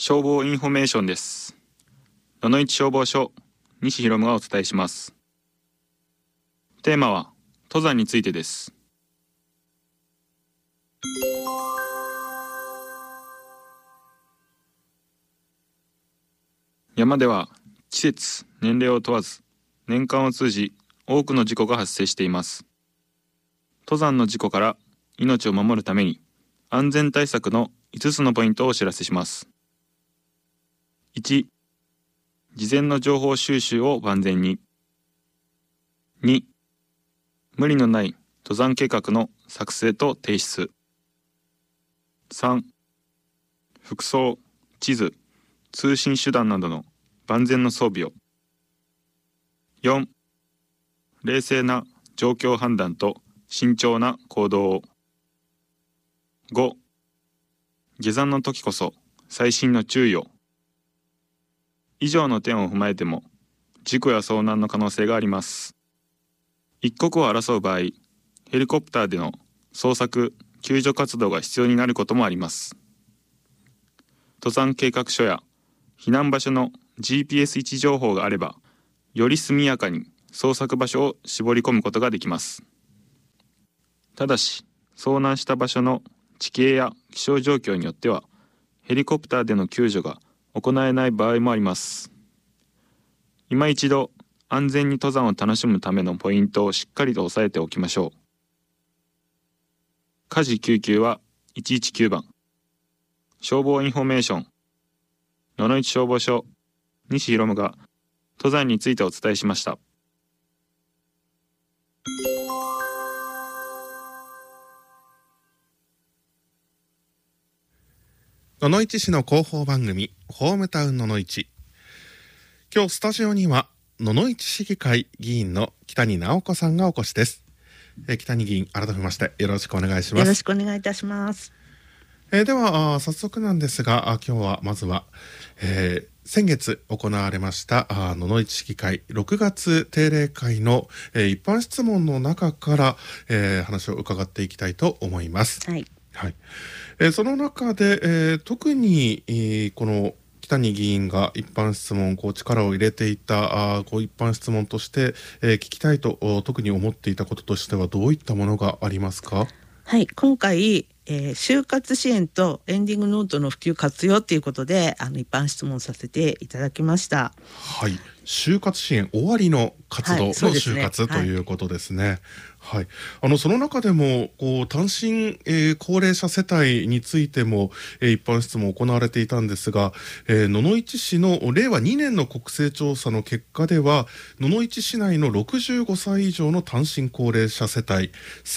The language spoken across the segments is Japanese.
消防インフォメーションです。野々市消防署西博がお伝えします。テーマは登山についてです。山では季節、年齢を問わず年間を通じ多くの事故が発生しています。登山の事故から命を守るために安全対策の5つのポイントをお知らせします。1、事前の情報収集を万全に。2、無理のない登山計画の作成と提出。3、服装、地図、通信手段などの万全の装備を。4、冷静な状況判断と慎重な行動を。5、下山の時こそ細心の注意を。以上の点を踏まえても事故や遭難の可能性があります。一刻を争う場合、ヘリコプターでの捜索・救助活動が必要になることもあります。登山計画書や避難場所の GPS 位置情報があれば、より速やかに捜索場所を絞り込むことができます。ただし、遭難した場所の地形や気象状況によっては、ヘリコプターでの救助が行えない場合もあります。今一度、安全に登山を楽しむためのポイントをしっかりと押さえておきましょう。火事救急は119番。消防インフォメーション。野々市消防署西博が登山についてお伝えしました。 野々市市の広報番組ホームタウン野々市。今日スタジオには野々市市議会議員の北に直子さんがお越しです。北に議員、改めましてよろしくお願いします。 よろしくお願いいたします。 では早速なんですが、今日はまずは、先月行われました野々市市議会6月定例会の、一般質問の中から、話を伺っていきたいと思います。 はい、 はい。その中で、特に、この北に議員が一般質問力を入れていた一般質問として、聞きたいと特に思っていたこととしてはどういったものがありますか？ はい、今回、就活支援とエンディングノートの普及活用ということで一般質問させていただきました。 はい、就活支援終わりの活動の就活、ということですね。はい、その中でも単身、高齢者世帯についても、一般質問行われていたんですが、野々市市の令和2年の国勢調査の結果では、野々市市内の65歳以上の単身高齢者世帯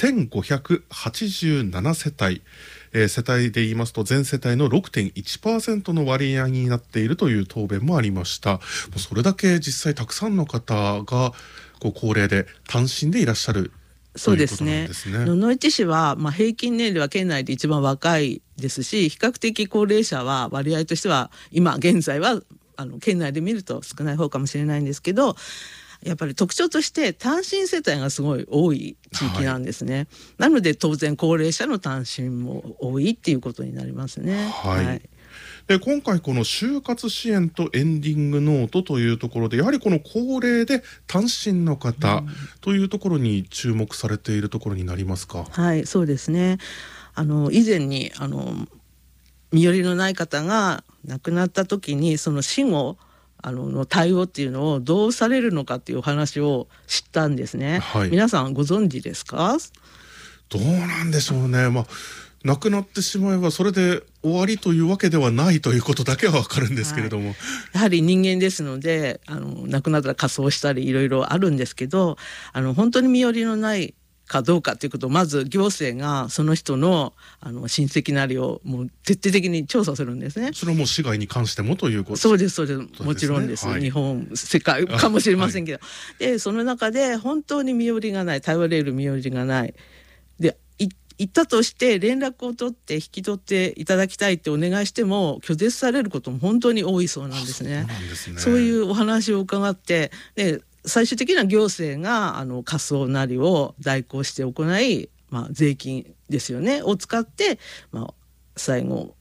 1587世帯、世帯で言いますと全世帯の 6.1% の割合になっているという答弁もありました。それだけ実際たくさんの方が高齢で単身でいらっしゃる。 そうですね。野々市市は、平均年齢は県内で一番若いですし、比較的高齢者は割合としては今現在は県内で見ると少ない方かもしれないんですけど、やっぱり特徴として単身世帯がすごい多い地域なんですね。はい、なので当然高齢者の単身も多いっていうことになりますね。 はい。はい、で今回この就活支援とエンディングノートというところで、やはりこの高齢で単身の方というところに注目されているところになりますか？ はい、そうですね。以前に身寄りのない方が亡くなった時にその死後の対応っていうのをどうされるのかっていうお話を知ったんですね。はい、皆さんご存知ですか？ どうなんでしょうね。亡くなってしまえばそれで終わりというわけではないということだけは分かるんですけれども、はい、 やはり人間ですので亡くなったら火葬したりいろいろあるんですけど、本当に身寄りのないかどうかということをまず行政がその人の親戚なりをもう徹底的に調査するんですね。 それはもう市外に関してもということ？ そうですそうです、もちろんです、はい、日本世界かもしれませんけど、はい、でその中で本当に身寄りがない、頼れる身寄りがないで行ったとして連絡を取って引き取っていただきたいってお願いしても拒絶されることも本当に多いそうなんですね。そういうお話を伺って、で最終的には行政が火葬なりを代行して行い、税金ですよねを使って、最後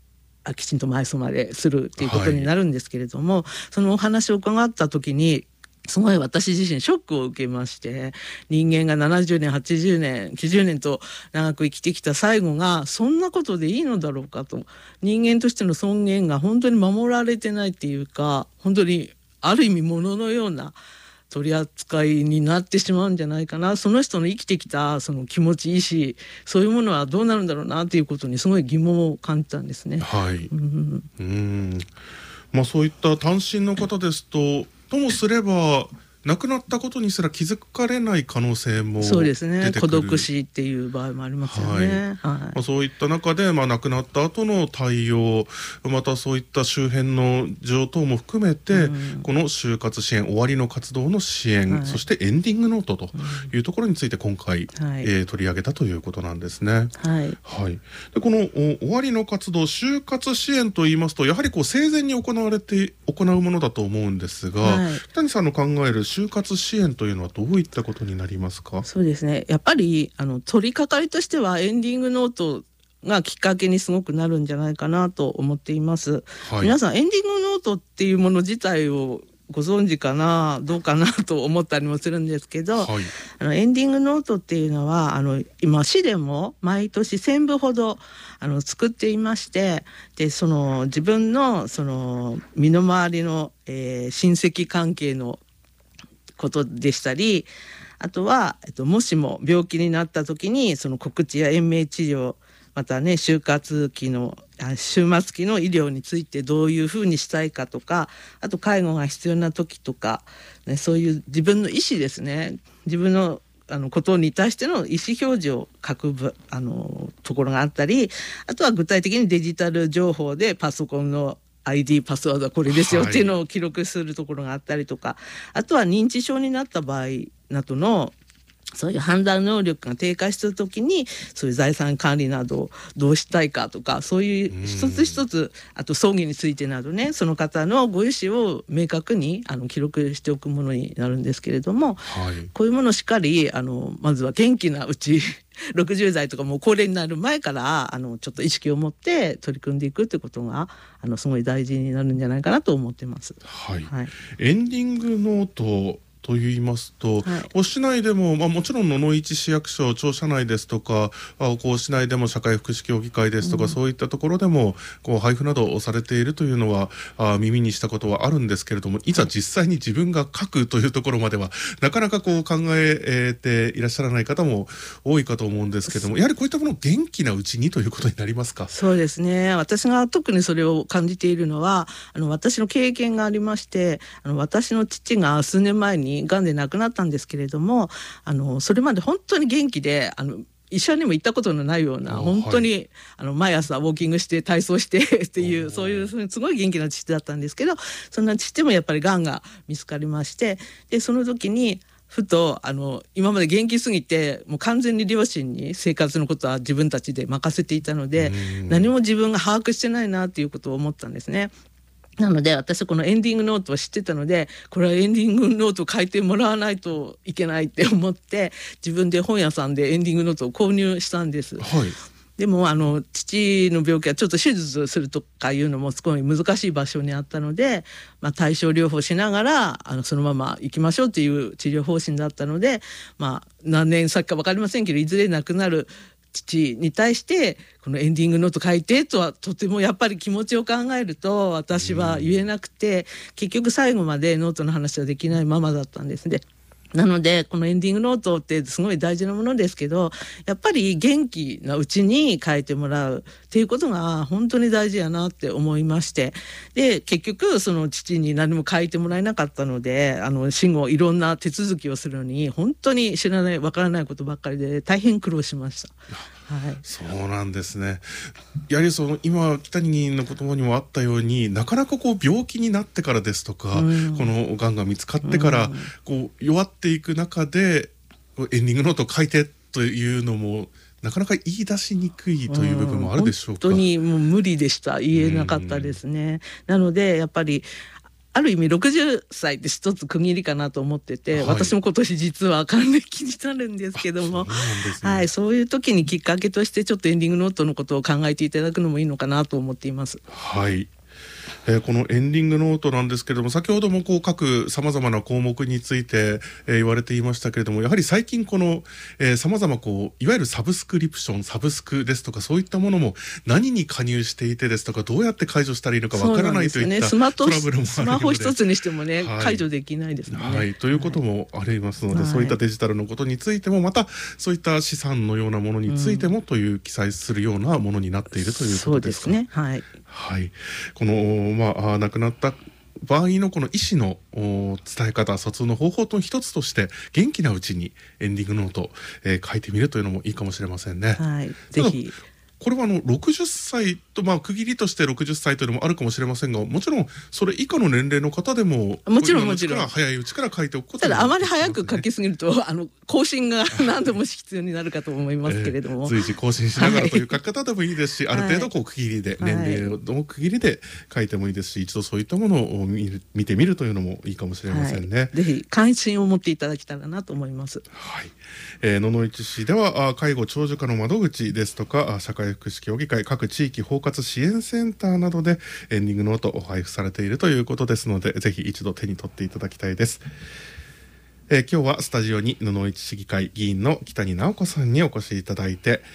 きちんと埋葬までするっていうことになるんですけれども、そのお話を伺った時にすごい私自身ショックを受けまして、人間が70年80年90年と長く生きてきた最後がそんなことでいいのだろうかと、人間としての尊厳が本当に守られてないっていうか、本当にある意味物のような取り扱いになってしまうんじゃないかな、その人の生きてきたその気持ち意志、そういうものはどうなるんだろうなということにすごい疑問を感じたんですね。 はい、そういった単身の方ですと、ともすれば亡くなったことにすら気づかれない可能性も出てくる。 そうですね、孤独死っていう場合もありますよね。 そういった中で、亡くなった後の対応、またそういった周辺の情等も含めて、この就活支援終わりの活動の支援、そしてエンディングノートというところについて今回、取り上げたということなんですね。でこの終わりの活動、就活支援といいますと、やはり生前に行うものだと思うんですが、谷さんの考える就活支援というのはどういったことになりますか？ そうですね、やっぱり取り掛かりとしてはエンディングノートがきっかけにすごくなるんじゃないかなと思っています。皆さんエンディングノートっていうもの自体をご存知かなどうかなと思ったりもするんですけど、エンディングノートっていうのは今市でも毎年1000部ほど作っていまして、で自分の身の回りの、親戚関係のことでしたり、あとは、もしも病気になった時にその告知や延命治療、またね終末期の医療についてどういうふうにしたいかとか、あと介護が必要な時とか、そういう自分の意思ですね、自分のことに対しての意思表示を書くところがあったり、あとは具体的にデジタル情報でパソコンのID パスワードはこれですよっていうのを記録するところがあったりとか、あとは認知症になった場合などのそういう判断能力が低下した時にそういう財産管理などをどうしたいかとか、そういう一つ一つ、あと葬儀についてなどね、その方のご意思を明確に記録しておくものになるんですけれども、こういうものをしっかりまずは元気なうち60代とかもう高齢になる前からちょっと意識を持って取り組んでいくということがすごい大事になるんじゃないかなと思ってます。 エンディングノートといいますと、市内でも、もちろん野々市市役所庁舎内ですとか、市内でも社会福祉協議会ですとか、そういったところでも配布などをされているというのは耳にしたことはあるんですけれども、いざ実際に自分が書くというところまではなかなか考えていらっしゃらない方も多いかと思うんですけれども、やはりこういったものを元気なうちにということになりますか？ そうですね、私が特にそれを感じているのは私の経験がありまして、私の父が数年前にがんで亡くなったんですけれども、それまで本当に元気で医者にも行ったことのないような、本当に毎朝ウォーキングして体操してっていう、そういうすごい元気な父だったんですけど、そんな父もやっぱりがんが見つかりまして、でその時にふと今まで元気すぎてもう完全に両親に生活のことは自分たちで任せていたので、何も自分が把握してないなということを思ったんですね。なので私はこのエンディングノートを知ってたので、これはエンディングノートを書いてもらわないといけないって思って、自分で本屋さんでエンディングノートを購入したんです。でも父の病気はちょっと手術するとかいうのもすごい難しい場所にあったので、対症療法しながらそのまま行きましょうっていう治療方針だったので、何年先か分かりませんけど、いずれ亡くなる父に対してこのエンディングノート書いてとはとてもやっぱり気持ちを考えると私は言えなくて、結局最後までノートの話はできないままだったんですね。なのでこのエンディングノートってすごい大事なものですけど、やっぱり元気なうちに書いてもらうっていうことが本当に大事やなって思いまして、で結局その父に何も書いてもらえなかったので、死後いろんな手続きをするのに本当に知らないわからないことばっかりで大変苦労しました。 そうなんですね。やはり今北谷の言葉にもあったように、なかなか病気になってからですとか、このがんが見つかってから弱っていく中でエンディングノートを書いてというのもなかなか言い出しにくいという部分もあるでしょうか？ 本当にもう無理でした。言えなかったですね。なのでやっぱりある意味60歳って一つ区切りかなと思ってて、私も今年実は還暦になるんですけども、そういう時にきっかけとしてちょっとエンディングノートのことを考えていただくのもいいのかなと思っています。 はい。このエンディングノートなんですけれども、先ほども各さまざまな項目について、言われていましたけれども、やはり最近このさまざまいわゆるサブスクリプション、サブスクですとか、そういったものも何に加入していてですとか、どうやって解除したらいいのかわからないといったトラブルもあるので、 スマホ一つにしてもね、解除できないですもんね。 ということもありますので、そういったデジタルのことについても、またそういった資産のようなものについてもという記載するようなものになっているということですか。 そうですね。はい。 はい。この亡くなった場合のこの医師の伝え方、疎通の方法の一つとして元気なうちにエンディングノート、書いてみるというのもいいかもしれませんね。 はい、ぜひ。 これは60歳と区切りとして60歳というのもあるかもしれませんが、もちろんそれ以下の年齢の方でももちろん早いうちから書いておくことは、ただあまり早く書きすぎると更新が何度も必要になるかと思いますけれども、 随時更新しながらという書き方でもいいですし、ある程度区切りで、年齢の区切りで書いてもいいですし、一度そういったものを見てみるというのもいいかもしれませんね。 ぜひ関心を持っていただけたらなと思います。 はい。野々市市では介護長寿化の窓口ですとか、社会福祉協議会、各地域包括支援センターなどでエンディングノートを配布されているということですので、ぜひ一度手に取っていただきたいです。今日はスタジオに野々市市議会議員の北に直子さんにお越しいただいて、